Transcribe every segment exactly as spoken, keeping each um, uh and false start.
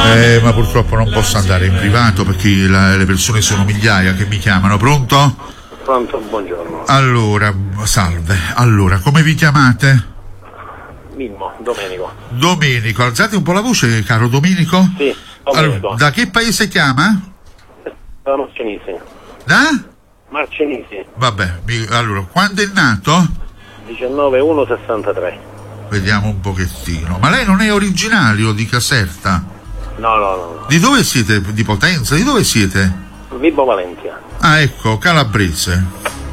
Eh, ma purtroppo non posso andare in privato perché la, le persone sono migliaia che mi chiamano. Pronto? Pronto, buongiorno. Allora, salve. Allora, come vi chiamate? Mimmo, Domenico. Domenico, alzate un po' la voce, caro Domenico. Sì, Domenico. Allora, da che paese chiama? Da Marcenisi. Da? Marcenisi. Vabbè, mi, allora, quando è nato? diciannove uno sessantatré. Vediamo un pochettino. Ma lei non è originario di Caserta? No, no, no. Di dove siete? Di Potenza? Di dove siete? Vibo Valentia. Ah, ecco, calabrese.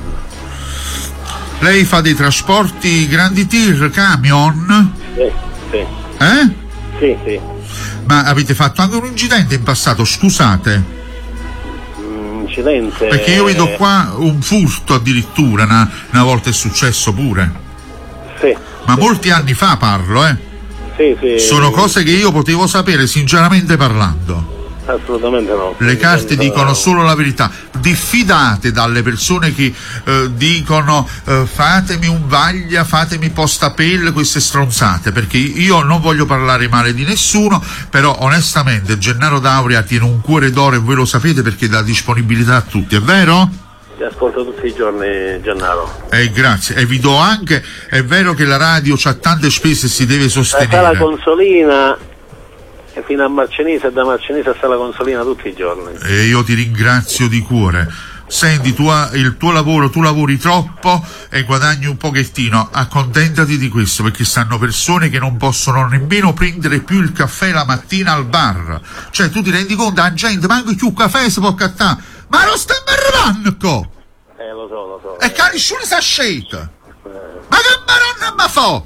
Lei fa dei trasporti grandi tir, camion? Sì, sì. Eh? Sì, sì. Ma avete fatto anche un incidente in passato, scusate? Mm, incidente... Perché io vedo qua un furto addirittura, una, una volta è successo pure. Sì. Ma sì. Molti anni fa parlo, eh? Sì, sì. Sono cose che io potevo sapere sinceramente parlando. Assolutamente no. Le carte dicono solo la verità. Diffidate dalle persone che eh, dicono eh, fatemi un vaglia, fatemi postapel, queste stronzate, perché io non voglio parlare male di nessuno, però onestamente Gennaro D'Auria tiene un cuore d'oro e voi lo sapete perché dà disponibilità a tutti, è vero? Ti ascolto tutti i giorni, Gennaro. Eh, grazie. E vi do anche, è vero che la radio c'ha tante spese e si deve sostenere. La sala consolina e fino a Marcenise e da Marcenise a sala consolina tutti i giorni. E io ti ringrazio di cuore. Senti, tu, il tuo lavoro, tu lavori troppo e guadagni un pochettino, accontentati di questo, perché stanno persone che non possono nemmeno prendere più il caffè la mattina al bar. Cioè, tu ti rendi conto, la gente manca più caffè si può cattare. Ma non stiamo arrivando! Eh, lo so, lo so. E che nessuno sa scelta! Ma che maronna ma fa?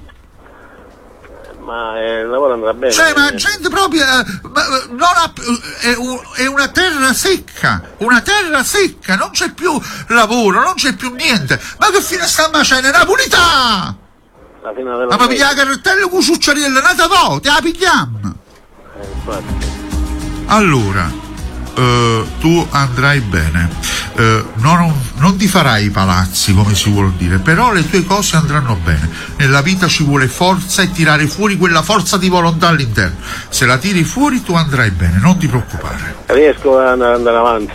Ma eh, il lavoro andrà bene. Cioè, ma la gente proprio eh, ma, non ha, è, un, è una terra secca, una terra secca, non c'è più lavoro, non c'è più niente. Ma che fine sta facendo? Napolità! La fine della ma pigliare la cartella con succiariella, nata vo, te la pigliamo! Eh, infatti. Allora, Uh, tu andrai bene, uh, non, non ti farai i palazzi come si vuol dire, però le tue cose andranno bene. Nella vita ci vuole forza e tirare fuori quella forza di volontà all'interno. Se la tiri fuori tu andrai bene, non ti preoccupare. Riesco ad andare avanti.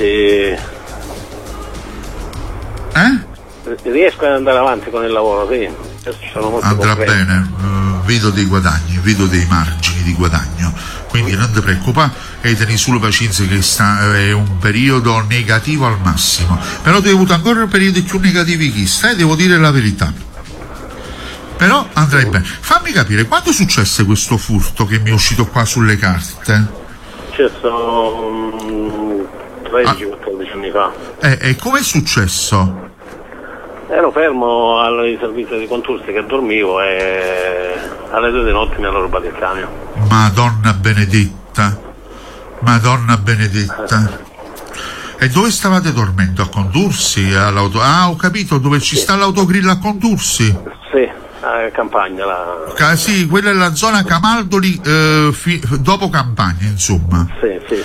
Eh? Riesco ad andare avanti con il lavoro, sì. Sono molto andrà concreto. bene, uh, vedo dei guadagni, vedo dei margini di guadagno, quindi non ti preoccupare e tieni solo pazienza che sta, è un periodo negativo al massimo, però tu hai avuto ancora periodi più negativi che stai, devo dire la verità, però andrai bene. Fammi capire, quando è successo questo furto che mi è uscito qua sulle carte? Successo um, tredici quattordici anni fa. E eh, come è successo? Ero fermo al servizio di Contursi che dormivo e alle due di notte mi hanno rubato il camion. Madonna benedetta, Madonna benedetta. E dove stavate dormendo? A Contursi? All'auto... Ah, ho capito, dove ci sì. sta l'autogrill a Contursi? Sì, a Campagna. La... Ca- sì, quella è la zona Camaldoli, eh, fi- dopo Campagna, insomma. Sì, sì,